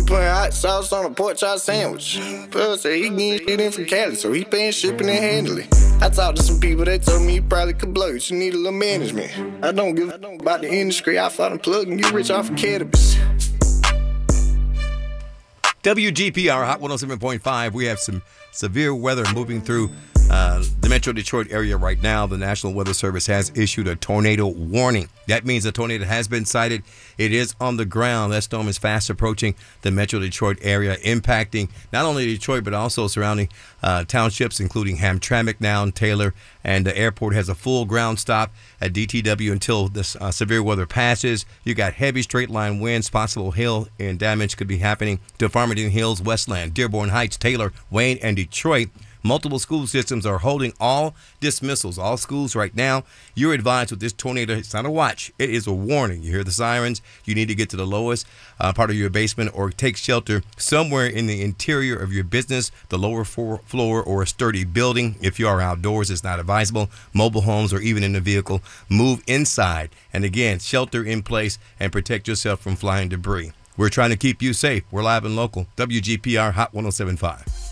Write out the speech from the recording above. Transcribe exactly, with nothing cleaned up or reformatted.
putting hot sauce on a pork chop sandwich. Plus, said he getting shit in from Cali, so he paying shipping and handling. I talked to some people, they told me you probably could blow it. You need a little management. I don't give a about the industry. I thought I'm plugging you rich off of cannabis. W G P R Hot one oh seven point five. We have some severe weather moving through uh, the Metro Detroit area right now. The National Weather Service has issued a tornado warning. That means a tornado has been sighted. It is on the ground. That storm is fast approaching the Metro Detroit area, impacting not only Detroit but also surrounding uh, townships, including Hamtramck now and Taylor. And the airport has a full ground stop at D T W until this uh, severe weather passes. You got heavy straight line winds. Possible hail and damage could be happening to Farmington Hills, Westland, Dearborn Heights, Taylor, Wayne, and Detroit. Multiple school systems are holding all dismissals. All schools right now, you're advised with this tornado, it's not a watch, it is a warning. You hear the sirens, you need to get to the lowest uh, part of your basement or take shelter somewhere in the interior of your business, the lower floor, floor or a sturdy building. If you are outdoors, it's not advisable. Mobile homes or even in a vehicle, move inside. And again, shelter in place and protect yourself from flying debris. We're trying to keep you safe. We're live and local. W G P R Hot one oh seven point five.